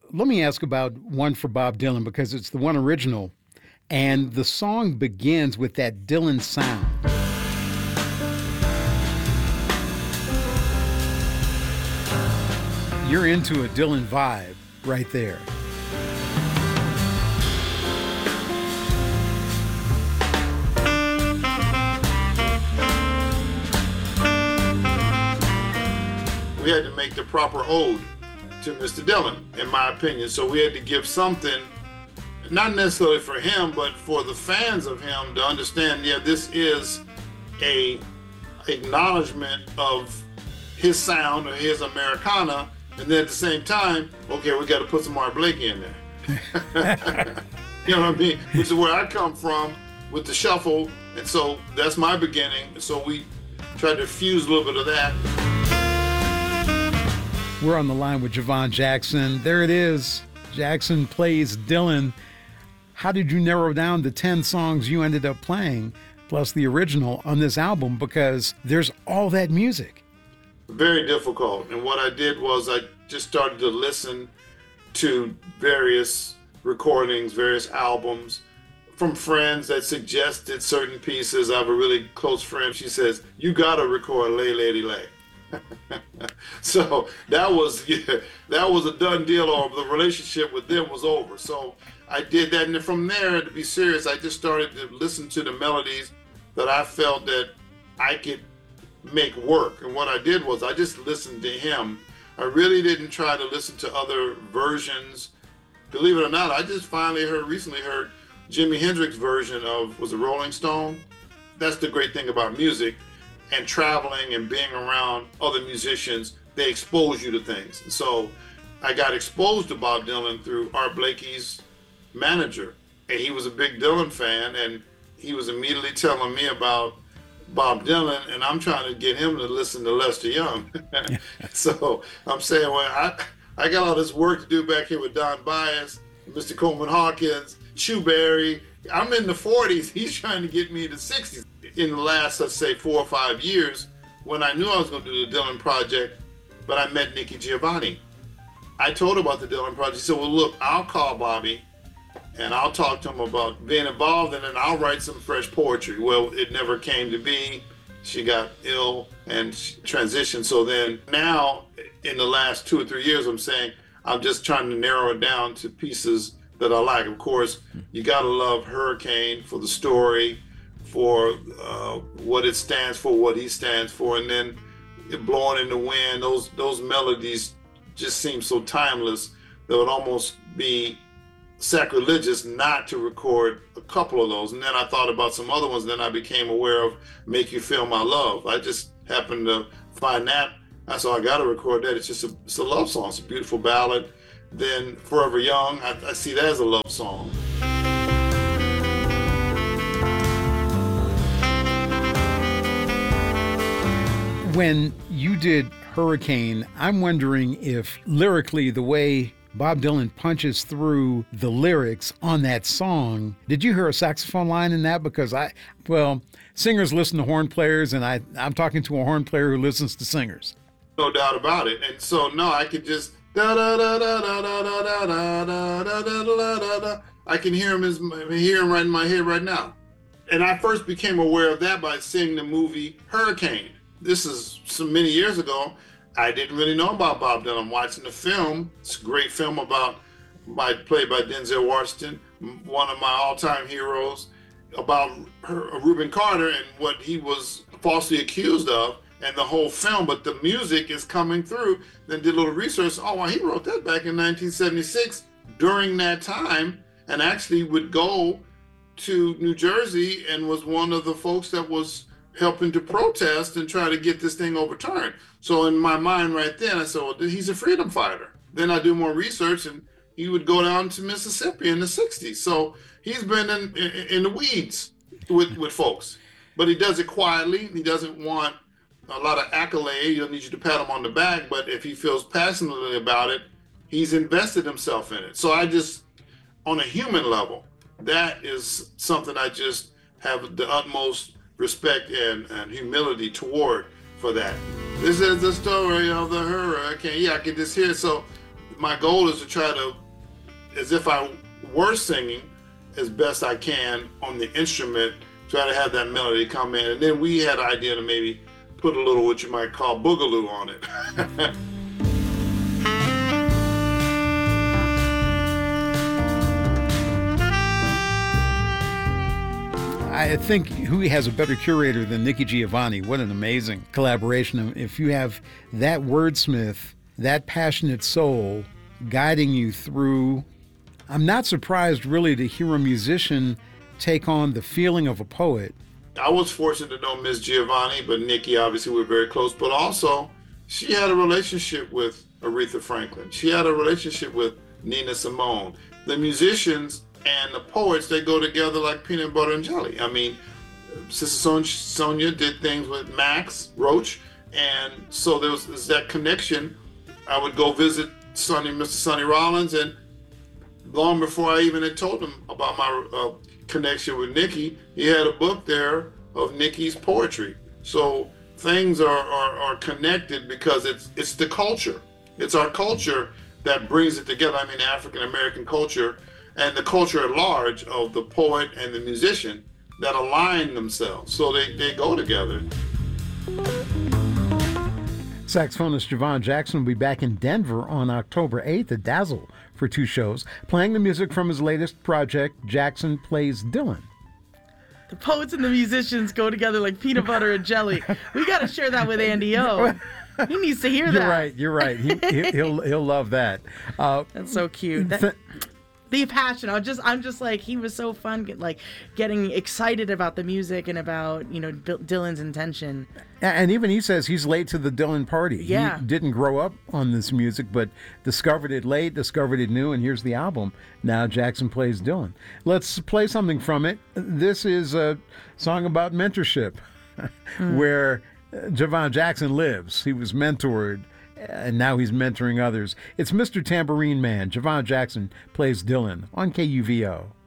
let me ask about one for Bob Dylan because it's the one original. And the song begins with that Dylan sound. You're into a Dylan vibe right there. We had to make the proper ode to Mr. Dylan, in my opinion. So we had to give something, not necessarily for him, but for the fans of him to understand, yeah, this is a acknowledgement of his sound or his Americana. And then at the same time, okay, we got to put some Art Blakey in there. You know what I mean? Which is where I come from with the shuffle. And so that's my beginning. So we tried to fuse a little bit of that. We're on the line with Javon Jackson. There it is. Jackson plays Dylan. How did you narrow down the 10 songs you ended up playing, plus the original, on this album? Because there's all that music. Very difficult. And what I did was I just started to listen to various recordings, various albums from friends that suggested certain pieces. I have a really close friend. She says, you got to record Lay Lady Lay. So that was a done deal, or the relationship with them was over. So I did that, and then from there, to be serious, I just started to listen to the melodies that I felt that I could make work. And what I did was I just listened to him. I really didn't try to listen to other versions. Believe it or not, I just recently heard Jimi Hendrix version of, was it Rolling Stone? That's the great thing about music and traveling and being around other musicians. They expose you to things. And so I got exposed to Bob Dylan through Art Blakey's manager. And he was a big Dylan fan, and he was immediately telling me about Bob Dylan, and I'm trying to get him to listen to Lester Young. So I'm saying, well, I got all this work to do back here with Don Byas, Mr. Coleman Hawkins, Chu Berry. I'm in the 40s. He's trying to get me to 60s. In the last, let's say, 4 or 5 years, when I knew I was going to do the Dylan Project, but I met Nikki Giovanni. I told her about the Dylan Project. She said, well, look, I'll call Bobby and I'll talk to him about being involved, and then I'll write some fresh poetry. Well, it never came to be. She got ill and transitioned. So then now, in the last 2 or 3 years, I'm saying, I'm just trying to narrow it down to pieces that I like. Of course, you got to love Hurricane for the story, for what it stands for, what he stands for, and then Blowing in the Wind. Those melodies just seem so timeless that would almost be sacrilegious not to record a couple of those. And then I thought about some other ones, and then I became aware of Make You Feel My Love. I just happened to find that. I said, I got to record that. It's a love song. It's a beautiful ballad. Then Forever Young, I see that as a love song. When you did Hurricane, I'm wondering if lyrically, the way Bob Dylan punches through the lyrics on that song, did you hear a saxophone line in that? Because singers listen to horn players, and I'm talking to a horn player who listens to singers. No doubt about it. And so, no, I could just da da da da da da da da da da da da da. I can hear him right in my head right now. And I first became aware of that by seeing the movie Hurricane. This is so many years ago. I didn't really know about Bob Dylan. I'm watching the film. It's a great film played by Denzel Washington, one of my all-time heroes, about Reuben Carter and what he was falsely accused of, and the whole film. But the music is coming through. Then did a little research. Oh, well, he wrote that back in 1976 during that time, and actually would go to New Jersey and was one of the folks that was helping to protest and try to get this thing overturned. So in my mind right then, I said, well, he's a freedom fighter. Then I do more research, and he would go down to Mississippi in the 60s. So he's been in the weeds with folks, but he does it quietly. He doesn't want a lot of accolade. He doesn't need you to pat him on the back, but if he feels passionately about it, he's invested himself in it. So I just, on a human level, that is something I just have the utmost respect and humility toward for that. This is the story of the hurricane. Yeah, I can just hear it. So my goal is to try to, as if I were singing, as best I can on the instrument, try to have that melody come in. And then we had an idea to maybe put a little, what you might call boogaloo on it. I think who has a better curator than Nikki Giovanni? What an amazing collaboration. If you have that wordsmith, that passionate soul guiding you through, I'm not surprised really to hear a musician take on the feeling of a poet. I was fortunate to know Miss Giovanni, but Nikki, obviously, we're very close. But also, she had a relationship with Aretha Franklin. She had a relationship with Nina Simone. The musicians and the poets, they go together like peanut butter and jelly. I mean, Sister Sonia did things with Max Roach, and so there's that connection. I would go visit Mr. Sonny Rollins, and long before I even had told him about my connection with Nikki, he had a book there of Nikki's poetry. So things are connected because it's the culture. It's our culture that brings it together. I mean, African American culture and the culture at large of the poet and the musician that align themselves. So they go together. Saxophonist Javon Jackson will be back in Denver on October 8th at Dazzle for 2 shows, playing the music from his latest project, Jackson Plays Dylan. The poets and the musicians go together like peanut butter and jelly. We got to share that with Andy O. He needs to hear that. You're right. He'll love that. That's so cute. The passion. I'm just like, he was so fun, like getting excited about the music and about, Dylan's intention. And even he says he's late to the Dylan party. Yeah. He didn't grow up on this music, but discovered it late, discovered it new, and here's the album. Now Jackson Plays Dylan. Let's play something from it. This is a song about mentorship, where Javon Jackson lives. He was mentored, and now he's mentoring others. It's Mr. Tambourine Man. Javon Jackson Plays Dylan on KUVO.